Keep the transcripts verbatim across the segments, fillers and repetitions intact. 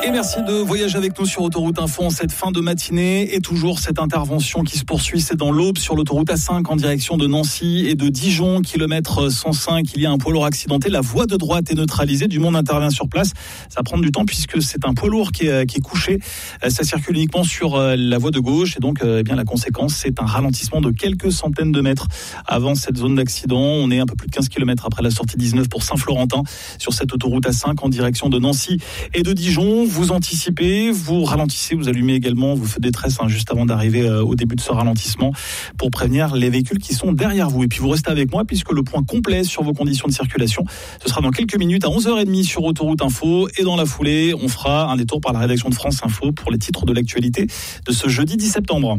Et merci de voyager avec nous sur Autoroute Info en cette fin de matinée. Et toujours cette intervention qui se poursuit, c'est dans l'Aube sur l'autoroute A cinq en direction de Nancy et de Dijon, kilomètre cent cinq. Il y a un poids lourd accidenté. La voie de droite est neutralisée. Du monde intervient sur place. Ça prend du temps puisque c'est un poids lourd qui est, qui est couché. Ça circule uniquement sur la voie de gauche. Et donc, eh bien, la conséquence, c'est un ralentissement de quelques centaines de mètres avant cette zone d'accident. On est un peu plus de quinze kilomètres après la sortie dix-neuf pour Saint-Florentin sur cette autoroute A cinq en direction de Nancy et de Dijon. Vous anticipez, vous ralentissez, vous allumez également vos feux de détresse hein, juste avant d'arriver euh, au début de ce ralentissement pour prévenir les véhicules qui sont derrière vous. Et puis vous restez avec moi puisque le point complet sur vos conditions de circulation, ce sera dans quelques minutes à onze heures trente sur Autoroute Info. Et dans la foulée, on fera un détour par la rédaction de France Info pour les titres de l'actualité de ce jeudi dix septembre.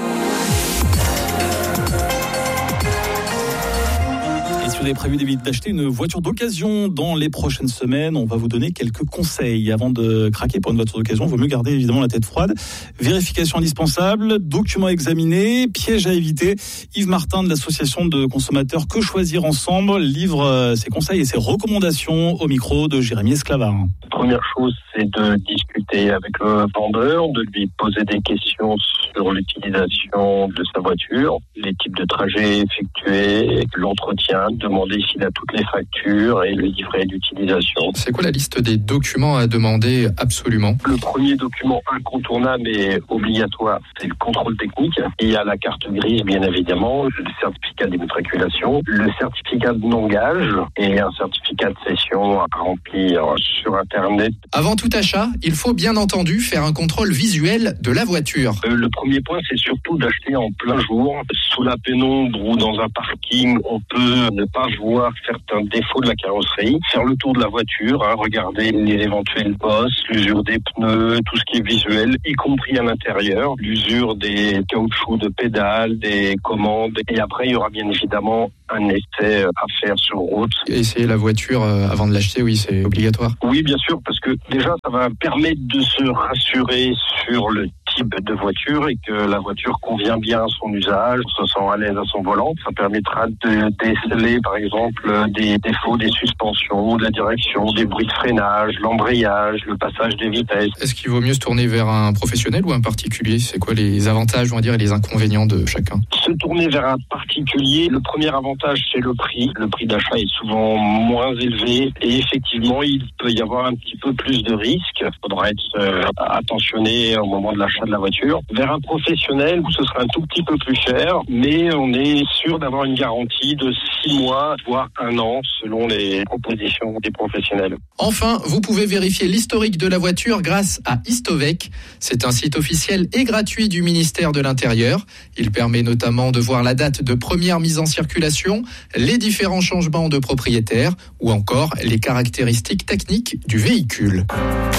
Vous avez prévu d'acheter une voiture d'occasion dans les prochaines semaines, on va vous donner quelques conseils. Avant de craquer pour une voiture d'occasion, il vaut mieux garder évidemment la tête froide. Vérification indispensable, documents examinés, pièges à éviter. Yves Martin de l'association de consommateurs Que Choisir Ensemble livre ses conseils et ses recommandations au micro de Jérémy Esclavard. Première chose, c'est de discuter avec le vendeur, de lui poser des questions sur l'utilisation de sa voiture, les types de trajets effectués, l'entretien, demander s'il a toutes les factures et le livret d'utilisation. C'est quoi la liste des documents à demander absolument ? Le premier document incontournable et obligatoire, c'est le contrôle technique. Il y a la carte grise, bien évidemment, le certificat d'immatriculation, le certificat de non-gage et un certificat de cession à remplir sur Internet. Avant tout achat, il faut bien entendu faire un contrôle visuel de la voiture. Euh, le premier point, c'est surtout d'acheter en plein jour. Sous la pénombre ou dans un parking, on peut ne pas voir certains défauts de la carrosserie, faire le tour de la voiture, hein, regarder les éventuelles bosses, l'usure des pneus, tout ce qui est visuel, y compris à l'intérieur, l'usure des caoutchoucs de pédales, des commandes. Et après, il y aura bien évidemment un essai à faire sur route. Essayer la voiture avant de l'acheter, oui, c'est obligatoire. Oui, bien sûr, parce que déjà, ça va permettre de se rassurer sur le type de voiture et que la voiture convient bien à son usage, se sent à l'aise à son volant. Ça permettra de déceler, par exemple, des défauts des suspensions, de la direction, des bruits de freinage, l'embrayage, le passage des vitesses. Est-ce qu'il vaut mieux se tourner vers un professionnel ou un particulier ? C'est quoi les avantages, on va dire, et les inconvénients de chacun ? Se tourner vers un particulier, le premier avantage, c'est le prix. Le prix d'achat est souvent moins élevé et effectivement, il peut y avoir un petit peu plus de risques. Il faudra être euh, attentionné au moment de l'achat de la voiture. Vers un professionnel, ce sera un tout petit peu plus cher, mais on est sûr d'avoir une garantie de six mois, voire un an, selon les propositions des professionnels. Enfin, vous pouvez vérifier l'historique de la voiture grâce à Histovec. C'est un site officiel et gratuit du ministère de l'Intérieur. Il permet notamment de voir la date de première mise en circulation, les différents changements de propriétaire ou encore les caractéristiques techniques du véhicule.